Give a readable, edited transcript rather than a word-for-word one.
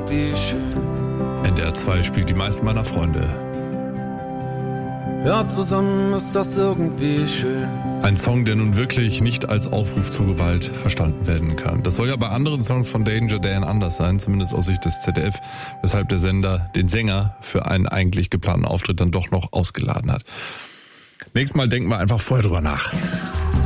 irgendwie schön. NDR 2 spielt die meisten meiner Freunde. Ja, zusammen ist das irgendwie schön. Ein Song, der nun wirklich nicht als Aufruf zur Gewalt verstanden werden kann. Das soll ja bei anderen Songs von Danger Dan anders sein, zumindest aus Sicht des ZDF, weshalb der Sender den Sänger für einen eigentlich geplanten Auftritt dann doch noch ausgeladen hat. Nächstes Mal denken wir einfach vorher drüber nach.